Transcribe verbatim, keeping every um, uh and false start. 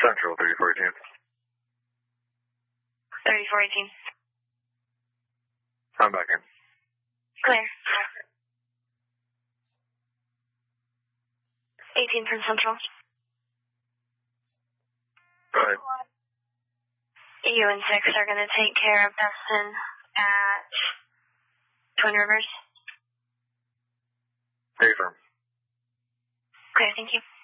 Central, thirty-four eighteen. thirty-four eighteen. I'm back in. Clear. eighteen from Central. Go ahead. You and six are going to take care of Dustin at Twin Rivers. Hey, firm. Clear, thank you.